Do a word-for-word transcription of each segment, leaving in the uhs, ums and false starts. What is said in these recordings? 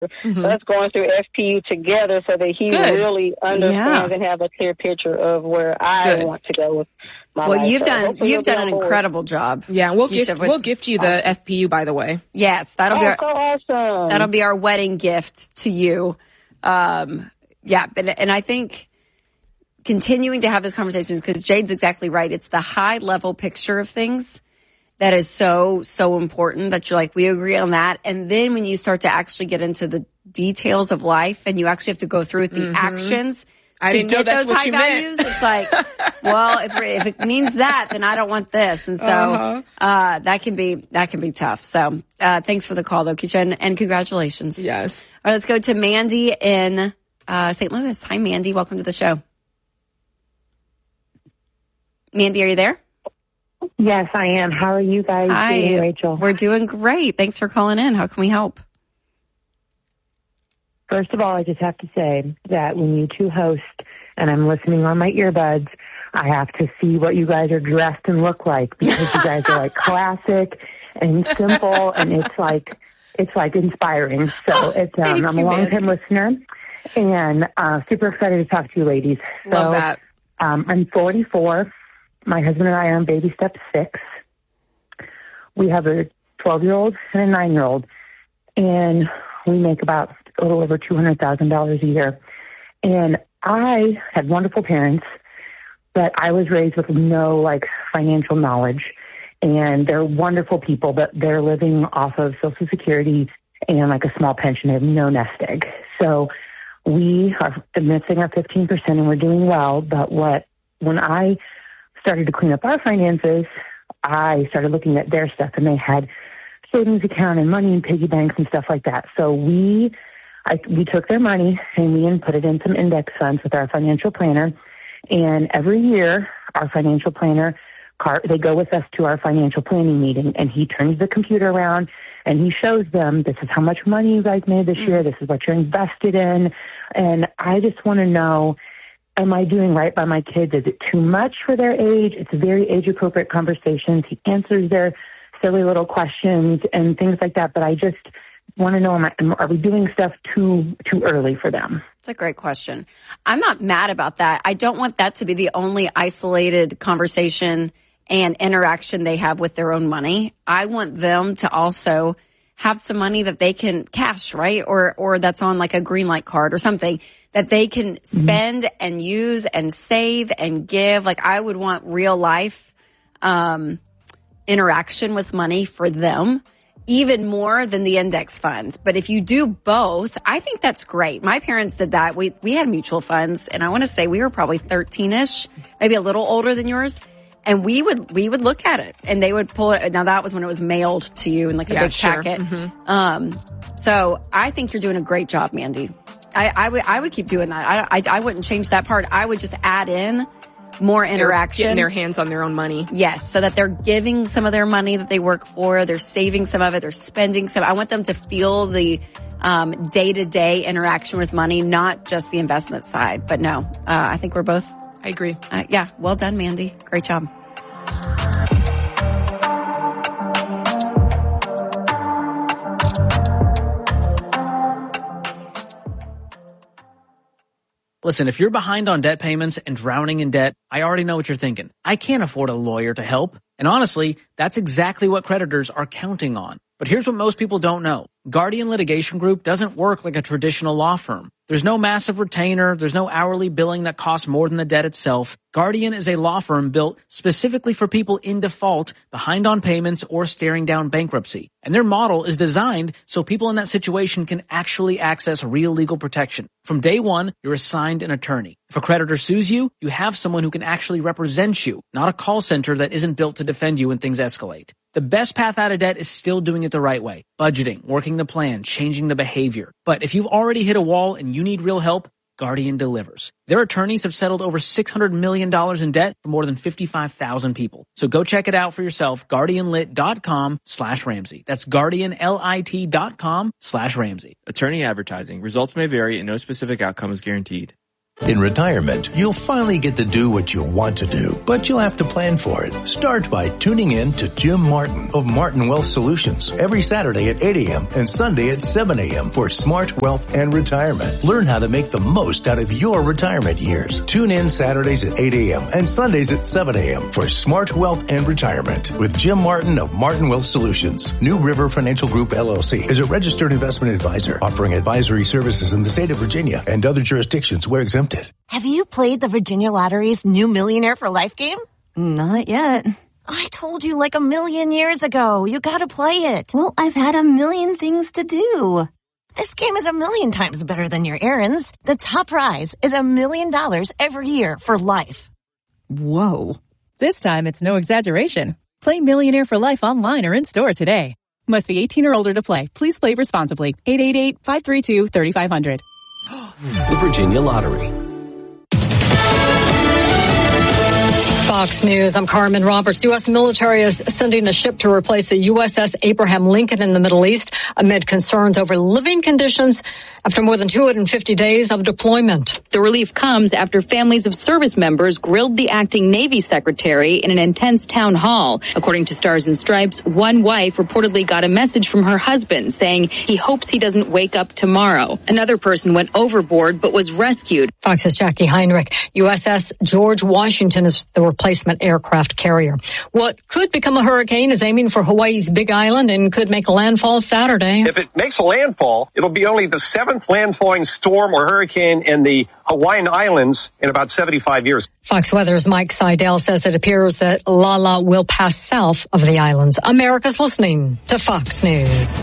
mm-hmm. us going through F P U together so that he Good. really understands Yeah. and have a clear picture of where I Good. want to go with my Well, life. you've So done hopefully you've he'll be done an on board. incredible job. Yeah, we'll Keisha, gift with- we'll gift you the F P U, by the way. Yes, that'll be Oh, our, so awesome. that'll be our wedding gift to you. Um, yeah, but and I think continuing to have those conversations, because Jade's exactly right. It's the high level picture of things that is so, so important that you're like, we agree on that. And then when you start to actually get into the details of life and you actually have to go through with the Mm-hmm. actions I to didn't know get that's those what high you meant. values, it's like, well, if, if it means that, then I don't want this. And so, Uh-huh. uh, that can be, that can be tough. So, uh, thanks for the call though, Keisha, and, and congratulations. Yes. All right, let's go to Mandy in, uh, Saint Louis. Hi, Mandy. Welcome to the show. Mandy, are you there? Yes, I am. How are you guys Hi. doing, Rachel? We're doing great. Thanks for calling in. How can we help? First of all, I just have to say that when you two host and I'm listening on my earbuds, I have to see what you guys are dressed and look like, because you guys are like classic and simple, and it's like it's like inspiring. So Oh, it's um, thank I'm a you, long time listener, and uh, super excited to talk to you, ladies. So, Love that. Um, I'm forty-four. My husband and I are on baby step six. We have a twelve-year-old and a nine-year-old, and we make about a little over two hundred thousand dollars a year. And I had wonderful parents, but I was raised with no, like, financial knowledge. And they're wonderful people, but they're living off of Social Security and, like, a small pension. They have no nest egg. So we are missing our fifteen percent, and we're doing well. But what when I started to clean up our finances, I started looking at their stuff, and they had savings account and money in piggy banks and stuff like that. So we, I, we took their money and we put it in some index funds with our financial planner. And every year, our financial planner, car, they go with us to our financial planning meeting, and he turns the computer around and he shows them, this is how much money you guys made this year. This is what you're invested in. And I just want to know, am I doing right by my kids? Is it too much for their age? It's very age-appropriate conversations. He answers their silly little questions and things like that. But I just want to know, am I, are we doing stuff too too early for them? It's a great question. I'm not mad about that. I don't want that to be the only isolated conversation and interaction they have with their own money. I want them to also have some money that they can cash, right? Or or that's on like a green light card or something that they can spend mm-hmm. and use and save and give. Like, I would want real life um, interaction with money for them, even more than the index funds. But if you do both, I think that's great. My parents did that. We we had mutual funds, and I want to say we were probably thirteen-ish, maybe a little older than yours. And we would we would look at it, and they would pull it. Now, that was when it was mailed to you in like a yeah, big sure. packet. Mm-hmm. Um, so I think you're doing a great job, Mandy. I, I would I would keep doing that. I, I I wouldn't change that part. I would just add in more interaction. They're getting their hands on their own money. Yes, so that they're giving some of their money that they work for. They're saving some of it. They're spending some. I want them to feel the um, day-to-day interaction with money, not just the investment side. But no, uh, I think we're both. I agree. Uh, yeah, well done, Mandy. Great job. Listen, if you're behind on debt payments and drowning in debt, I already know what you're thinking. I can't afford a lawyer to help. And honestly, that's exactly what creditors are counting on. But here's what most people don't know. Guardian Litigation Group doesn't work like a traditional law firm. There's no massive retainer. There's no hourly billing that costs more than the debt itself. Guardian is a law firm built specifically for people in default, behind on payments, or staring down bankruptcy. And their model is designed so people in that situation can actually access real legal protection. From day one, you're assigned an attorney. If a creditor sues you, you have someone who can actually represent you, not a call center that isn't built to defend you when things escalate. The best path out of debt is still doing it the right way. Budgeting, working the plan, changing the behavior. But if you've already hit a wall and you need real help, Guardian delivers. Their attorneys have settled over six hundred million dollars in debt for more than fifty-five thousand people. So go check it out for yourself. GuardianLit.com slash Ramsey. That's GuardianLit.com slash Ramsey. Attorney advertising. Results may vary and no specific outcome is guaranteed. In retirement, you'll finally get to do what you want to do, but you'll have to plan for it. Start by tuning in to Jim Martin of Martin Wealth Solutions every Saturday at eight a.m. and Sunday at seven a.m. for Smart Wealth and Retirement. Learn how to make the most out of your retirement years. Tune in Saturdays at eight a.m. and Sundays at seven a.m. for Smart Wealth and Retirement with Jim Martin of Martin Wealth Solutions. New River Financial Group L L C is a registered investment advisor offering advisory services in the state of Virginia and other jurisdictions where exempted. Have you played the Virginia Lottery's new Millionaire for Life game? Not yet. I told you like a million years ago. You gotta play it. Well, I've had a million things to do. This game is a million times better than your errands. The top prize is a million dollars every year for life. Whoa. This time it's no exaggeration. Play Millionaire for Life online or in-store today. Must be eighteen or older to play. Please play responsibly. eight eight eight, five three two, three five zero zero. The Virginia Lottery. Fox News, I'm Carmen Roberts. U S military is sending a ship to replace the U S S Abraham Lincoln in the Middle East amid concerns over living conditions after more than two hundred fifty days of deployment. The relief comes after families of service members grilled the acting Navy secretary in an intense town hall. According to Stars and Stripes, one wife reportedly got a message from her husband saying he hopes he doesn't wake up tomorrow. Another person went overboard but was rescued. Fox's Jackie Heinrich. U S S George Washington is the replacement aircraft carrier. What could become a hurricane is aiming for Hawaii's Big Island and could make landfall Saturday. If it makes a landfall, it'll be only the seventh landfalling storm or hurricane in the Hawaiian Islands in about seventy-five years. Fox Weather's Mike Seidel says it appears that Lala will pass south of the islands. America's listening to Fox News.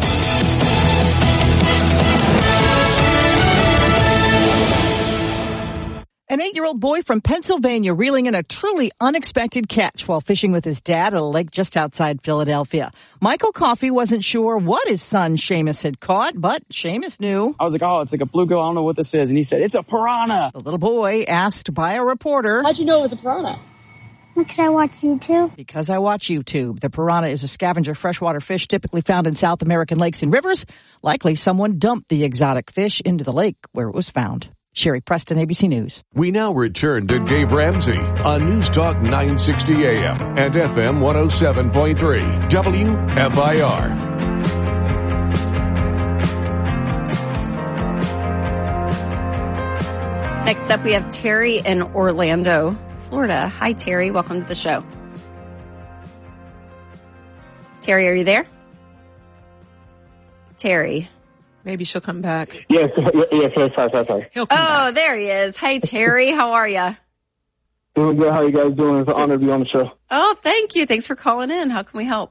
An eight-year-old boy from Pennsylvania reeling in a truly unexpected catch while fishing with his dad at a lake just outside Philadelphia. Michael Coffey wasn't sure what his son Seamus had caught, but Seamus knew. I was like, oh, it's like a bluegill. I don't know what this is. And he said, it's a piranha. The little boy asked by a reporter. How'd you know it was a piranha? Because I watch YouTube. Because I watch YouTube. The piranha is a scavenger freshwater fish typically found in South American lakes and rivers. Likely someone dumped the exotic fish into the lake where it was found. Sherry Preston, A B C News. We now return to Dave Ramsey on News Talk nine sixty A M and F M one oh seven point three W F I R. Next up, we have Terry in Orlando, Florida. Hi, Terry. Welcome to the show. Terry, are you there? Terry. Maybe she'll come back. Yes, yes, yes, sorry, sorry, sorry. He'll come oh, back. There he is. Hey, Terry, how are you? Doing good. How you guys doing? It's an honor to be on the show. Oh, thank you. Thanks for calling in. How can we help?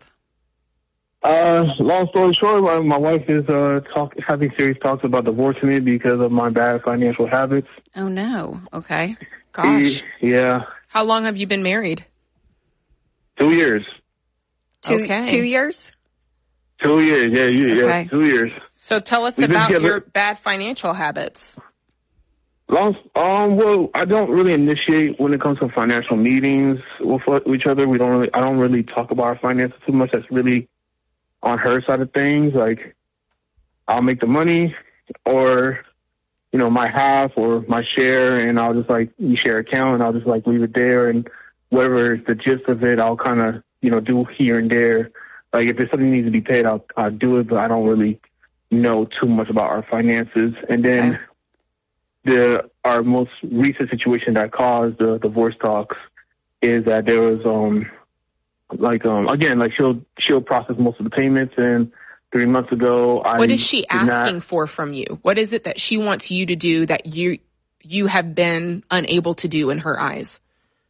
Uh, long story short, my, my wife is uh talk, having serious talks about divorcing me because of my bad financial habits. Oh, no. Okay. Gosh. Yeah. How long have you been married? Two years. Two, okay. Two years? Two years, yeah, you, okay. yeah, two years. So tell us We've about your bad financial habits. Long, um, well, I don't really initiate when it comes to financial meetings with each other. We don't really, I don't really talk about our finances too much. That's really on her side of things. Like, I'll make the money, or you know, my half or my share, and I'll just like we share account, and I'll just like leave it there, and whatever is the gist of it, I'll kind of you know do here and there. Like, if there's something that needs to be paid, I'll, I'll do it, but I don't really know too much about our finances. And then okay. the our most recent situation that caused the divorce talks is that there was, um like, um again, like, she'll she'll process most of the payments, and three months ago, I What is she asking not, for from you? What is it that she wants you to do that you you have been unable to do in her eyes?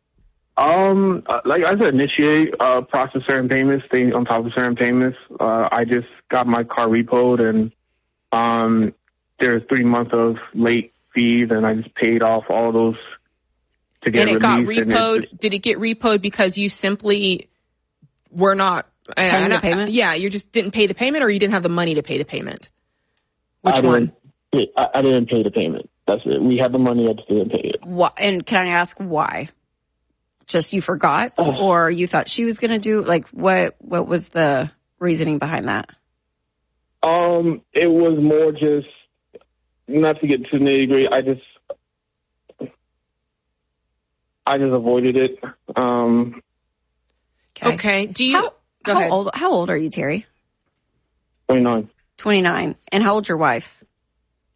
Um, like I said, initiate, uh, process certain payments, stay on top of certain payments. Uh, I just got my car repoed, and, um, there's three months of late fees, and I just paid off all those to get And it got released, repoed. just, Did it get repoed because you simply were not paying uh, the payment? Yeah, you just didn't pay the payment, or you didn't have the money to pay the payment? Which I one? I, I didn't pay the payment. That's it. We had the money, I just didn't pay it. What, and can I ask why? Just you forgot, or you thought she was going to do, like, what, what was the reasoning behind that? Um, it was more just, not to get too nitty gritty, I just, I just avoided it. Um, okay. okay. Do you? How, go how ahead. old? How old are you, Terry? twenty-nine. twenty-nine. And how old's your wife?